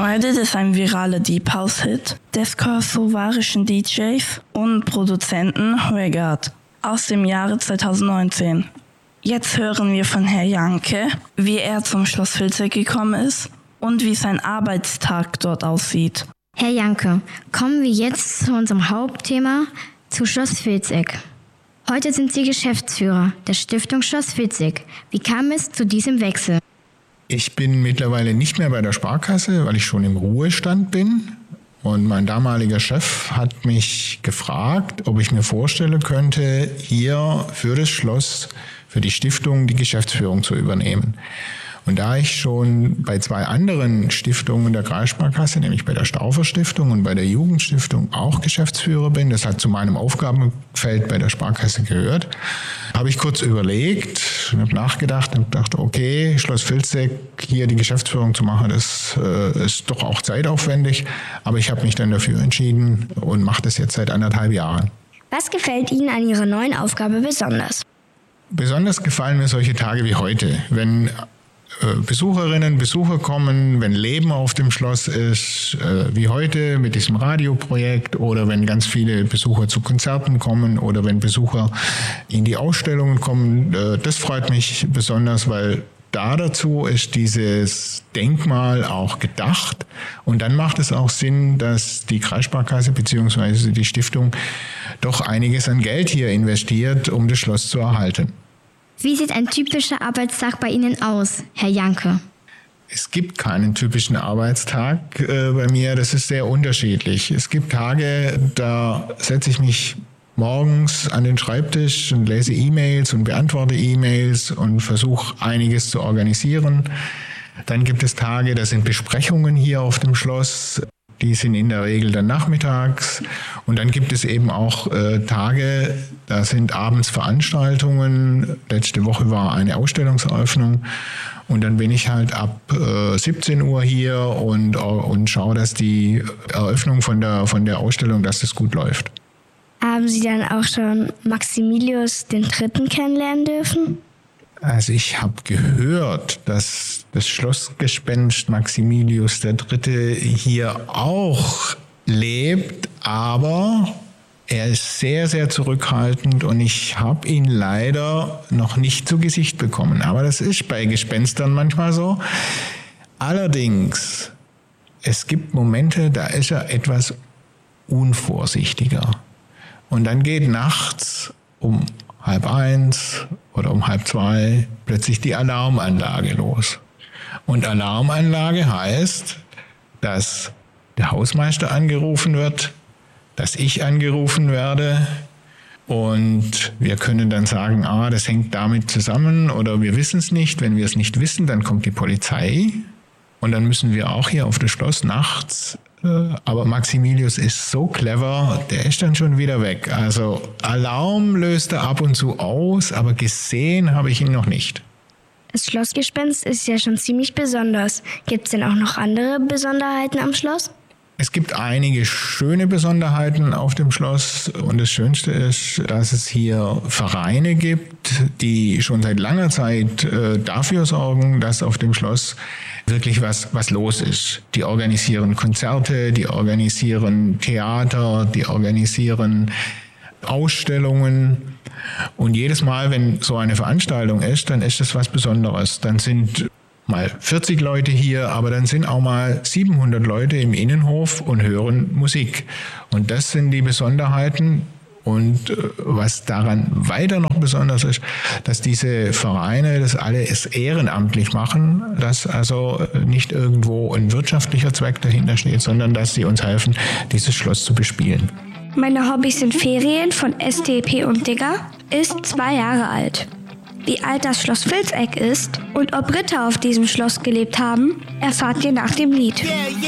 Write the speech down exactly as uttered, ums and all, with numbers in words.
Shredded ist ein viraler Deep House-Hit des kosovarischen D Js und Produzenten Regard aus dem Jahre zweitausendneunzehn. Jetzt hören wir von Herrn Janke, wie er zum Schloss Vilseck gekommen ist und wie sein Arbeitstag dort aussieht. Herr Janke, kommen wir jetzt zu unserem Hauptthema, zu Schloss Vilseck. Heute sind Sie Geschäftsführer der Stiftung Schloss Vilseck. Wie kam es zu diesem Wechsel? Ich bin mittlerweile nicht mehr bei der Sparkasse, weil ich schon im Ruhestand bin. Und mein damaliger Chef hat mich gefragt, ob ich mir vorstellen könnte, hier für das Schloss, für die Stiftung die Geschäftsführung zu übernehmen. Und da ich schon bei zwei anderen Stiftungen der Kreissparkasse, nämlich bei der Stauffer Stiftung und bei der Jugendstiftung auch Geschäftsführer bin, das hat zu meinem Aufgabenfeld bei der Sparkasse gehört, habe ich kurz überlegt, habe nachgedacht und dachte, okay, Schloss Vilseck, hier die Geschäftsführung zu machen, das äh, ist doch auch zeitaufwendig. Aber ich habe mich dann dafür entschieden und mache das jetzt seit anderthalb Jahren. Was gefällt Ihnen an Ihrer neuen Aufgabe besonders? Besonders gefallen mir solche Tage wie heute, wenn Besucherinnen, Besucher kommen, wenn Leben auf dem Schloss ist, äh, wie heute mit diesem Radioprojekt, oder wenn ganz viele Besucher zu Konzerten kommen oder wenn Besucher in die Ausstellungen kommen. Äh, das freut mich besonders, weil da dazu ist dieses Denkmal auch gedacht. Und dann macht es auch Sinn, dass die Kreissparkasse bzw. die Stiftung doch einiges an Geld hier investiert, um das Schloss zu erhalten. Wie sieht ein typischer Arbeitstag bei Ihnen aus, Herr Janke? Es gibt keinen typischen Arbeitstag äh, bei mir, das ist sehr unterschiedlich. Es gibt Tage, da setze ich mich morgens an den Schreibtisch und lese E-Mails und beantworte E-Mails und versuche einiges zu organisieren. Dann gibt es Tage, da sind Besprechungen hier auf dem Schloss. Die sind in der Regel dann nachmittags. Und dann gibt es eben auch äh, Tage, da sind abends Veranstaltungen. Letzte Woche war eine Ausstellungseröffnung. Und dann bin ich halt ab äh, siebzehn Uhr hier und, und schaue, dass die Eröffnung von der, von der Ausstellung, dass das gut läuft. Haben Sie dann auch schon Maximilius den Dritten kennenlernen dürfen? Also ich habe gehört, dass das Schlossgespenst Maximilius der Dritte hier auch lebt, aber er ist sehr, sehr zurückhaltend und ich habe ihn leider noch nicht zu Gesicht bekommen. Aber das ist bei Gespenstern manchmal so. Allerdings, es gibt Momente, da ist er etwas unvorsichtiger. Und dann geht nachts um halb eins oder um halb zwei plötzlich die Alarmanlage los. Und Alarmanlage heißt, dass der Hausmeister angerufen wird, dass ich angerufen werde und wir können dann sagen, ah, das hängt damit zusammen oder wir wissen es nicht. Wenn wir es nicht wissen, dann kommt die Polizei und dann müssen wir auch hier auf das Schloss nachts. Aber Maximilius ist so clever, der ist dann schon wieder weg. Also Alarm löst er ab und zu aus, aber gesehen habe ich ihn noch nicht. Das Schlossgespenst ist ja schon ziemlich besonders. Gibt es denn auch noch andere Besonderheiten am Schloss? Es gibt einige schöne Besonderheiten auf dem Schloss und das Schönste ist, dass es hier Vereine gibt, die schon seit langer Zeit äh, dafür sorgen, dass auf dem Schloss wirklich was, was los ist. Die organisieren Konzerte, die organisieren Theater, die organisieren Ausstellungen. Und jedes Mal, wenn so eine Veranstaltung ist, dann ist das was Besonderes. Dann sind mal vierzig Leute hier, aber dann sind auch mal siebenhundert Leute im Innenhof und hören Musik. Und das sind die Besonderheiten. Und äh, was daran weiter noch besonders ist, dass diese Vereine das alles ehrenamtlich machen, dass also nicht irgendwo ein wirtschaftlicher Zweck dahinter steht, sondern dass sie uns helfen, dieses Schloss zu bespielen. Meine Hobbys sind Ferien von S T P und Digger, ist zwei Jahre alt. Wie alt das Schloss Vilseck ist und ob Ritter auf diesem Schloss gelebt haben, erfahrt ihr nach dem Lied.